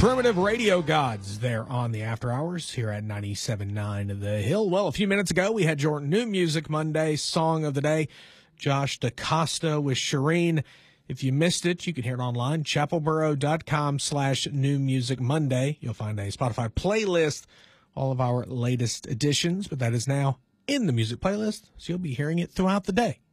Primitive Radio Gods there on the After Hours here at 97.9 The Hill. Well, a few minutes ago, we had your New Music Monday Song of the Day, Josh DaCosta with Shireen. If you missed it, you can hear it online, chapelboro.com/New Music Monday. You'll find a Spotify playlist, all of our latest editions, but that is now in the music playlist, so you'll be hearing it throughout the day